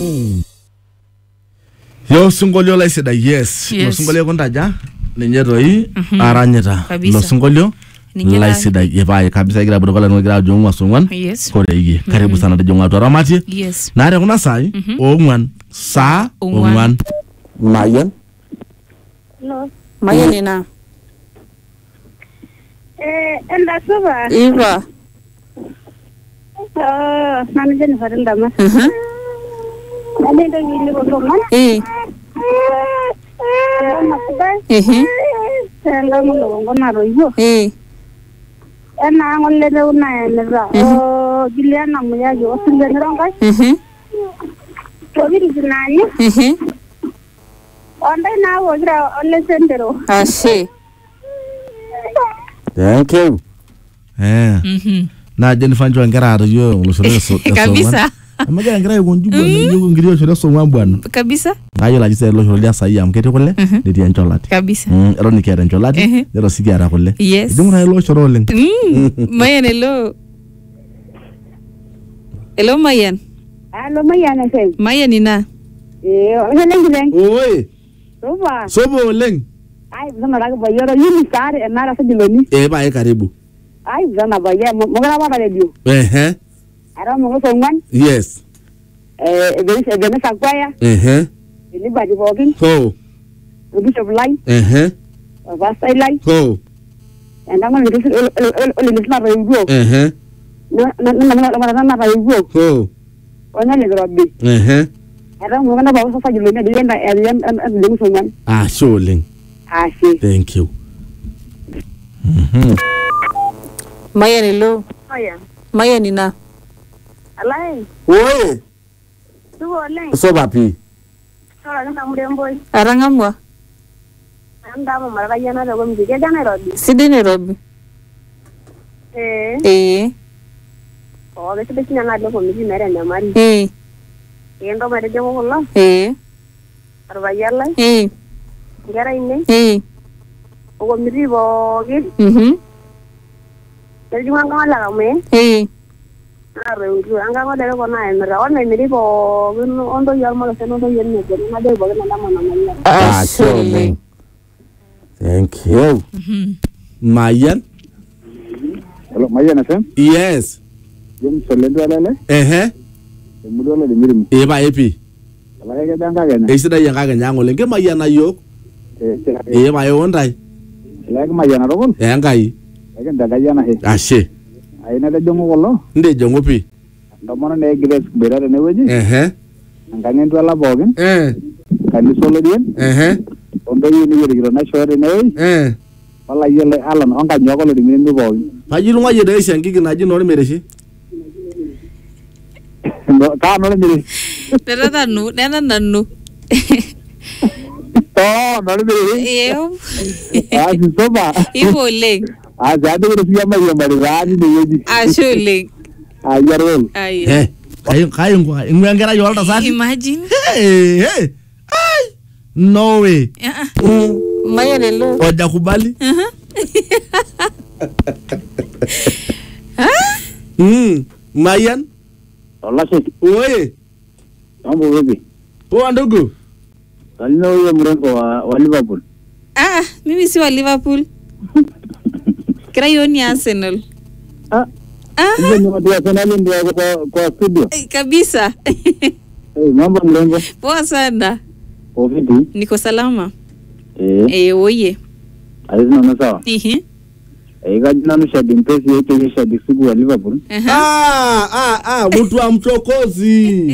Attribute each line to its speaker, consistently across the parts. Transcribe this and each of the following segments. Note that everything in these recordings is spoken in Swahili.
Speaker 1: Yo singolio la isida yes. Lo singolio kontaja ninye toi aranyita. Lo singolio la isida yebaye kabisa igira budokola ngira jongwa songwan. Kore igi. Karibu sana de jongwa toramati.
Speaker 2: Yes.
Speaker 1: Na are kuna sai ongwan sa ongwan. Mayan.
Speaker 3: No.
Speaker 2: Mayan ina.
Speaker 3: Enda suba.
Speaker 2: Iva.
Speaker 3: Nani jeni farenda mas. Nani ndo yini bokongan. Senga mulongo naro yo. Ena ngolle de una enera. Giliana muya yo singene rongai. Tobiri jinani. Onda na wogira olle sendero.
Speaker 2: Ashe.
Speaker 1: Thank you. Na jeni fanjwa ngara aro yo lusoreso.
Speaker 2: Kabisa.
Speaker 1: Amaga ngara yo konjuba yo ngiriyo chora so ngambwana.
Speaker 2: Kabisa.
Speaker 1: Ngayo la jise lo cholia sai am kete kole ndi encholati.
Speaker 2: Kabisa.
Speaker 1: Ero ni kere encholati. Ero sigara kole.
Speaker 2: Yes.
Speaker 1: Ndumra lo choro leng.
Speaker 2: Mayan hello. Hello Mayan.
Speaker 3: Hello Mayan ese.
Speaker 2: Mayan ina.
Speaker 3: Leng.
Speaker 1: Oi.
Speaker 3: Soba.
Speaker 1: Sobo leng.
Speaker 3: Ai zama daga bayoro yini sare enara sa diloni.
Speaker 1: Ba karibu.
Speaker 3: Ai zama baye mo gara ba radio. Ara mo songwan.
Speaker 1: Yes.
Speaker 3: Ebene sakwaya. Ni badi bokin.
Speaker 1: Ho.
Speaker 3: Ubi soblai. Vasai lai.
Speaker 1: Ho.
Speaker 3: Enda mo le sla radio. Na radio.
Speaker 1: Ho.
Speaker 3: Ona le robbi. Ara mo kana ba sa diloni de enda de songwan.
Speaker 1: Ah, sholing.
Speaker 3: Ashe.
Speaker 1: Thank you.
Speaker 2: Mayan hello.
Speaker 3: Mayan.
Speaker 2: Mayan ina.
Speaker 3: Alai.
Speaker 1: Oi.
Speaker 3: Tuwo leng.
Speaker 1: Soba pi.
Speaker 3: Sora nda muremboy.
Speaker 2: Arangamwa.
Speaker 3: Anda mo mara yana da gombi ke jana Nairobi.
Speaker 2: Sidi Nairobi.
Speaker 3: O bese bese na ngalo ko mi mere na mari. Endo mere jongo kolla. Arba yalla. Gara inne. O mi ribo gi. Jadi nganga la me. Are ndu anga ngo dere ko na emra on me ribo ondo yarmo la seno do yenne de na de bo na mama na.
Speaker 1: Ah, sholing. Thank you. Mayan.
Speaker 4: Hello, Mayan FM?
Speaker 1: Yes.
Speaker 4: Jom solendo alale? Mudo la de mirim.
Speaker 1: Ba epi.
Speaker 4: Ala ga danga gana.
Speaker 1: Sida yanga ga nyango lenge Mayan na yo. Ba yo ondai.
Speaker 4: Ala ga Mayan ro.
Speaker 1: Ngai.
Speaker 4: Aga daga yana he.
Speaker 1: Ashe.
Speaker 4: Aina da jongo wollo.
Speaker 1: Nde jongo pi.
Speaker 4: Ndamona ne gres berare ne weji. Ngane ndo la bogen. Kan solo dien. Ondo yini yiri gro na shore ne. Wala yele alan onga nyogolo di mindu bogen.
Speaker 1: Pajiru ngaje de shangi gina ji no mereshi.
Speaker 4: No ka no mere.
Speaker 2: Terada nu, nana nanu.
Speaker 4: Oh, no mere. Ah, soba.
Speaker 2: Ivo leng.
Speaker 4: Ah, jadi udah siapa yang beri ni jadi.
Speaker 2: Ashuling.
Speaker 4: Ayarul.
Speaker 2: Ayo.
Speaker 1: Kayo ngangera yo alta sasa.
Speaker 2: Imagine.
Speaker 1: Ay. No way.
Speaker 2: Mayan hello.
Speaker 1: Oja kubali. Mayan.
Speaker 4: Allah sih.
Speaker 1: Oi.
Speaker 4: Kamu vipi?
Speaker 1: Poa ndugu.
Speaker 4: Kalina huyo mrembo wa Liverpool.
Speaker 2: Mimi si wa Liverpool. Kira yo ni Arsenal.
Speaker 4: Hiyo ni watu wa Arsenal ndio kwa studio.
Speaker 2: Kabisa.
Speaker 4: Mambo mrembo.
Speaker 2: Poa sana.
Speaker 4: Vipi?
Speaker 2: Niko salama. Oye.
Speaker 4: Alizina na sawa. Gajina no shadi mpesi yake shadi sugu wa Liverpool.
Speaker 1: Mtu wa mchokozi.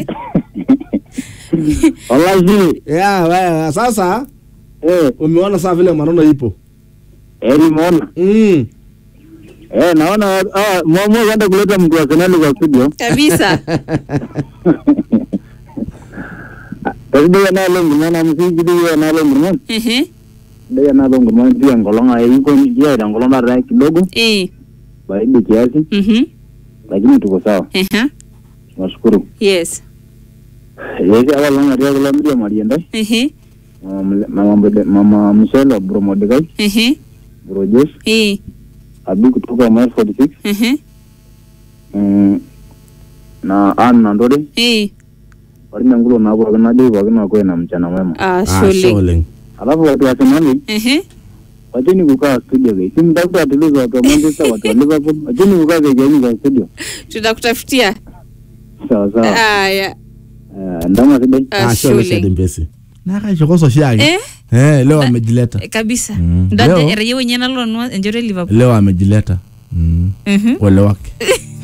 Speaker 4: Wallahi.
Speaker 1: Wewe sasa umeona saa vile maneno ipo.
Speaker 4: Nimeona. Naona mmoja anaenda kuleta mtu wa Arsenal kwa studio.
Speaker 2: Kabisa.
Speaker 4: Ndio nalo ngona msiji ndio nalo ngona. Ndio nalo ngona ndio ngolonga iko ndio ngolonga rai kidogo. Baidi kiasi. Lakini tuko sawa. Nashukuru.
Speaker 2: Yes.
Speaker 4: Yeye awala ndio ngolonga ndio marienda. Mama Michelle Bromodegai. Brojes. Abi kutoka Mile 46. Na Anna Ndore. Orina ngulo na hapo na dei kwa kwa na mchana mwema.
Speaker 2: Shule.
Speaker 4: Alafu watu wa Arsenal wacheni kukaa studio gani? Simu tafuta tulizo watu wa Manchester, watu wa Liverpool. Wacheni kukaa gani kwa studio?
Speaker 2: Tutakutafutia.
Speaker 4: Sawa sawa.
Speaker 2: Haya.
Speaker 4: Ndama sidai.
Speaker 1: Shule Sedembesi. Na kachokoso shiage. Leo amejileta.
Speaker 2: Kabisa. Ndade raia wenyewe nalo njore Liverpool.
Speaker 1: Leo amejileta. Ole wake.